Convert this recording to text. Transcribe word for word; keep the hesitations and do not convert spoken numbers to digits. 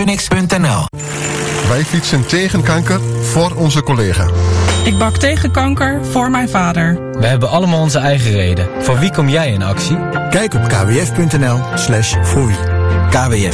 phoenix punt n l. Wij fietsen tegen kanker voor onze collega. Ik bak tegen kanker voor mijn vader. We hebben allemaal onze eigen reden. Voor wie kom jij in actie? Kijk op kwf punt n l slash voor wie. K W F.